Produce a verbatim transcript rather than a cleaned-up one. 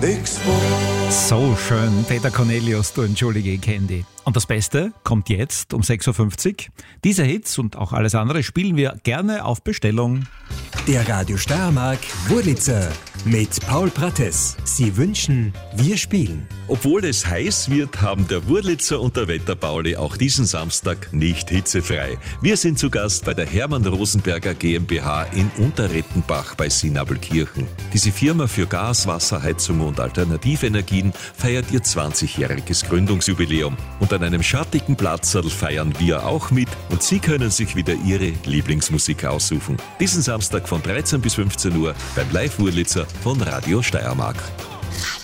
So schön, Peter Cornelius, du entschuldige, ich kenn die. Und das Beste kommt jetzt um sechs Uhr fünfzig. Diese Hits und auch alles andere spielen wir gerne auf Bestellung. Der Radio Steiermark Wurlitzer mit Paul Prates. Sie wünschen, wir spielen. Obwohl es heiß wird, haben der Wurlitzer und der Wetterpauli auch diesen Samstag nicht hitzefrei. Wir sind zu Gast bei der Hermann Rosenberger GmbH in Unterrettenbach bei Sinnabelkirchen. Diese Firma für Gas, Wasserheizung und Alternativenergien feiert ihr zwanzigjähriges Gründungsjubiläum. Und an einem schattigen Platzerl feiern wir auch mit und Sie können sich wieder Ihre Lieblingsmusik aussuchen. Diesen Samstag von dreizehn bis fünfzehn Uhr beim Live-Wurlitzer von Radio Steiermark.